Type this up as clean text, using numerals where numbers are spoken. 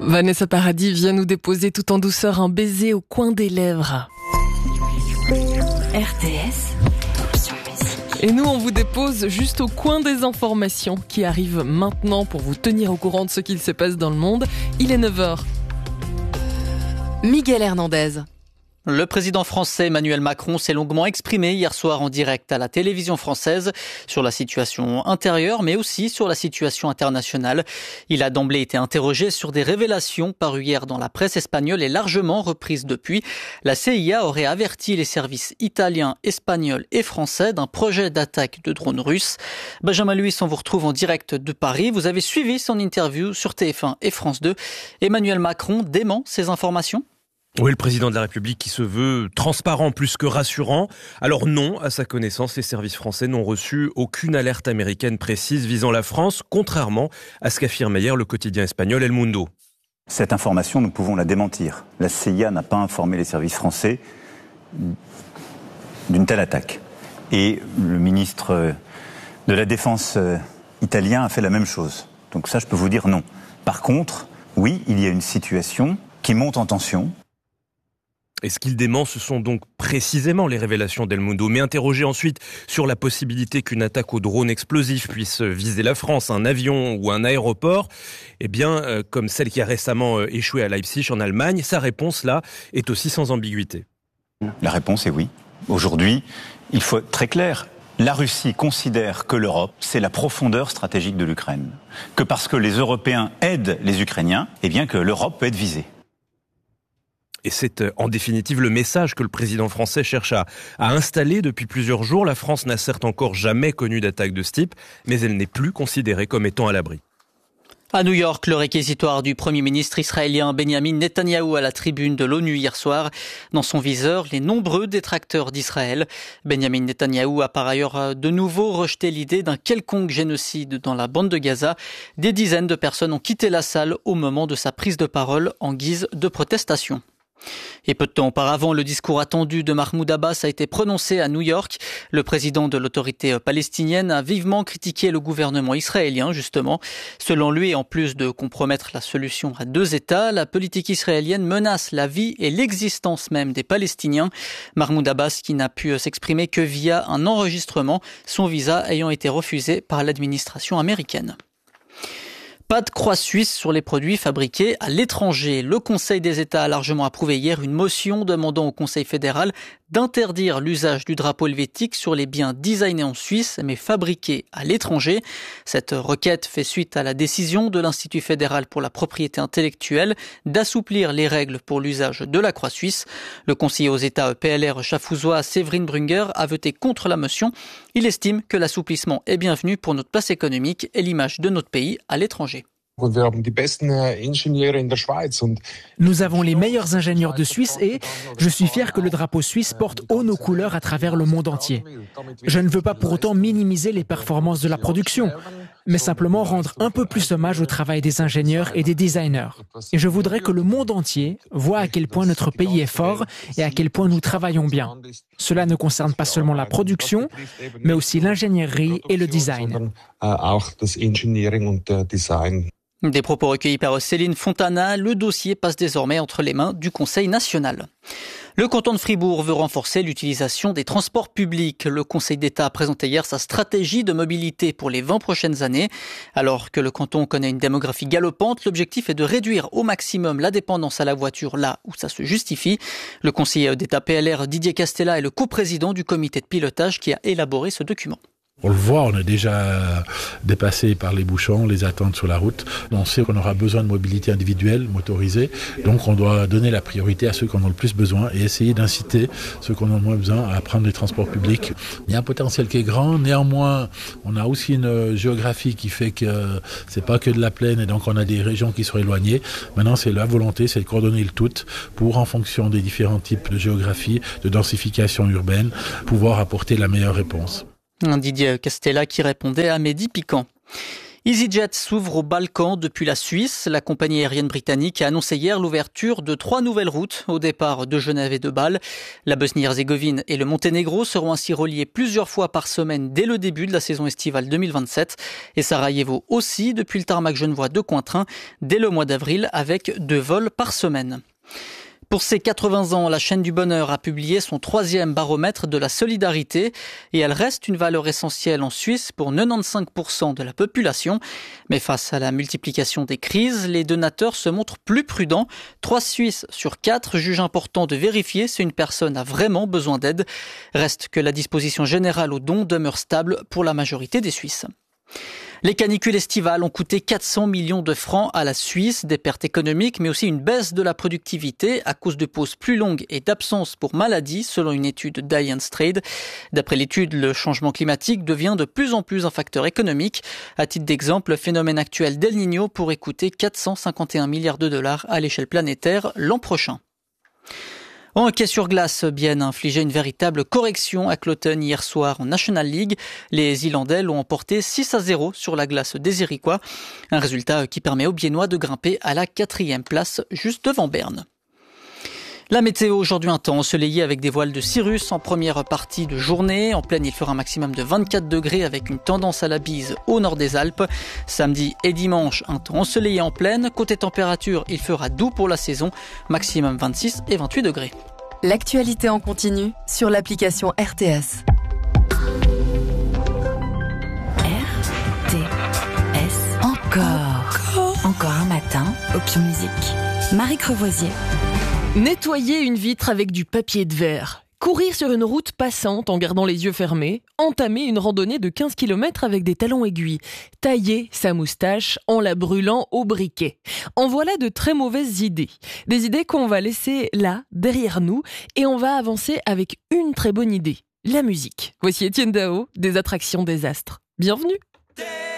Vanessa Paradis vient nous déposer tout en douceur un baiser au coin des lèvres. RTS. Et nous, on vous dépose juste au coin des informations qui arrivent maintenant pour vous tenir au courant de ce qu'il se passe dans le monde. Il est 9h. Miguel Hernandez. Le président français Emmanuel Macron s'est longuement exprimé hier soir en direct à la télévision française sur la situation intérieure, mais aussi sur la situation internationale. Il a d'emblée été interrogé sur des révélations parues hier dans la presse espagnole et largement reprises depuis. La CIA aurait averti les services italiens, espagnols et français d'un projet d'attaque de drones russes. Benjamin Luis, on vous retrouve en direct de Paris. Vous avez suivi son interview sur TF1 et France 2. Emmanuel Macron dément ces informations ? Oui, le président de la République qui se veut transparent plus que rassurant. Alors non, à sa connaissance, les services français n'ont reçu aucune alerte américaine précise visant la France, contrairement à ce qu'affirmait hier le quotidien espagnol El Mundo. Cette information, nous pouvons la démentir. La CIA n'a pas informé les services français d'une telle attaque. Et le ministre de la Défense italien a fait la même chose. Donc ça, je peux vous dire non. Par contre, oui, il y a une situation qui monte en tension. Et ce qu'il dément, ce sont donc précisément les révélations d'El Mundo. Mais interrogé ensuite sur la possibilité qu'une attaque au drone explosif puisse viser la France, un avion ou un aéroport, eh bien, comme celle qui a récemment échoué à Leipzig en Allemagne, sa réponse là est aussi sans ambiguïté. La réponse est oui. Aujourd'hui, il faut être très clair. La Russie considère que l'Europe, c'est la profondeur stratégique de l'Ukraine. Que parce que les Européens aident les Ukrainiens, eh bien que l'Europe peut être visée. Et c'est en définitive le message que le président français cherche à installer depuis plusieurs jours. La France n'a certes encore jamais connu d'attaque de ce type, mais elle n'est plus considérée comme étant à l'abri. À New York, le réquisitoire du Premier ministre israélien Benjamin Netanyahou à la tribune de l'ONU hier soir. Dans son viseur, les nombreux détracteurs d'Israël. Benjamin Netanyahou a par ailleurs de nouveau rejeté l'idée d'un quelconque génocide dans la bande de Gaza. Des dizaines de personnes ont quitté la salle au moment de sa prise de parole en guise de protestation. Et peu de temps auparavant, le discours attendu de Mahmoud Abbas a été prononcé à New York. Le président de l'autorité palestinienne a vivement critiqué le gouvernement israélien, justement. Selon lui, en plus de compromettre la solution à deux États, la politique israélienne menace la vie et l'existence même des Palestiniens. Mahmoud Abbas qui n'a pu s'exprimer que via un enregistrement, son visa ayant été refusé par l'administration américaine. Pas de croix suisse sur les produits fabriqués à l'étranger. Le Conseil des États a largement approuvé hier une motion demandant au Conseil fédéral d'interdire l'usage du drapeau helvétique sur les biens designés en Suisse mais fabriqués à l'étranger. Cette requête fait suite à la décision de l'Institut fédéral pour la propriété intellectuelle d'assouplir les règles pour l'usage de la croix suisse. Le conseiller aux États PLR chafouzois Séverine Brunner a voté contre la motion. Il estime que l'assouplissement est bienvenu pour notre place économique et l'image de notre pays à l'étranger. Nous avons les meilleurs ingénieurs de Suisse et je suis fier que le drapeau suisse porte haut nos couleurs à travers le monde entier. Je ne veux pas pour autant minimiser les performances de la production, mais simplement rendre un peu plus hommage au travail des ingénieurs et des designers. Et je voudrais que le monde entier voit à quel point notre pays est fort et à quel point nous travaillons bien. Cela ne concerne pas seulement la production, mais aussi l'ingénierie et le design. Des propos recueillis par Céline Fontana, le dossier passe désormais entre les mains du Conseil national. Le canton de Fribourg veut renforcer l'utilisation des transports publics. Le Conseil d'État a présenté hier sa stratégie de mobilité pour les 20 prochaines années. Alors que le canton connaît une démographie galopante, l'objectif est de réduire au maximum la dépendance à la voiture là où ça se justifie. Le conseiller d'État PLR Didier Castella est le coprésident du comité de pilotage qui a élaboré ce document. On le voit, on est déjà dépassé par les bouchons, les attentes sur la route. On sait qu'on aura besoin de mobilité individuelle, motorisée. Donc on doit donner la priorité à ceux qui en ont le plus besoin et essayer d'inciter ceux qui en ont le moins besoin à prendre les transports publics. Il y a un potentiel qui est grand. Néanmoins, on a aussi une géographie qui fait que c'est pas que de la plaine et donc on a des régions qui sont éloignées. Maintenant, c'est la volonté, c'est de coordonner le tout pour, en fonction des différents types de géographie, de densification urbaine, pouvoir apporter la meilleure réponse. Didier Castella qui répondait à Mehdi Piquant. EasyJet s'ouvre aux Balkans depuis la Suisse. La compagnie aérienne britannique a annoncé hier l'ouverture de 3 nouvelles routes au départ de Genève et de Bâle. La Bosnie-Herzégovine et le Monténégro seront ainsi reliés plusieurs fois par semaine dès le début de la saison estivale 2027. Et Sarajevo aussi depuis le tarmac genevois de Cointrin dès le mois d'avril avec 2 vols par semaine. Pour ses 80 ans, la chaîne du bonheur a publié son 3e baromètre de la solidarité et elle reste une valeur essentielle en Suisse pour 95% de la population. Mais face à la multiplication des crises, les donateurs se montrent plus prudents. 3 Suisses sur 4 jugent important de vérifier si une personne a vraiment besoin d'aide. Reste que la disposition générale aux dons demeure stable pour la majorité des Suisses. Les canicules estivales ont coûté 400 millions de francs à la Suisse, des pertes économiques mais aussi une baisse de la productivité à cause de pauses plus longues et d'absences pour maladies selon une étude d'Allianz Trade. D'après l'étude, le changement climatique devient de plus en plus un facteur économique. À titre d'exemple, le phénomène actuel d'El Niño pourrait coûter 451 milliards de dollars à l'échelle planétaire l'an prochain. En hockey sur glace, Bienne a infligé une véritable correction à Cloton hier soir en National League. Les Islandais l'ont emporté 6-0 sur la glace des Éricois. Un résultat qui permet aux Biennois de grimper à la 4e place, juste devant Berne. La météo aujourd'hui, un temps ensoleillé avec des voiles de cirrus en première partie de journée. En pleine, il fera un maximum de 24 degrés avec une tendance à la bise au nord des Alpes. Samedi et dimanche, un temps ensoleillé en pleine. Côté température, il fera doux pour la saison, maximum 26 et 28 degrés. L'actualité en continu sur l'application RTS. RTS. Encore un matin, Opium Musique. Marie Crevoisier. Nettoyer une vitre avec du papier de verre. Courir sur une route passante en gardant les yeux fermés. Entamer une randonnée de 15 km avec des talons aiguilles. Tailler sa moustache en la brûlant au briquet. En voilà de très mauvaises idées. Des idées qu'on va laisser là, derrière nous, et on va avancer avec une très bonne idée. La musique. Voici Étienne Dao, des attractions des astres. Bienvenue.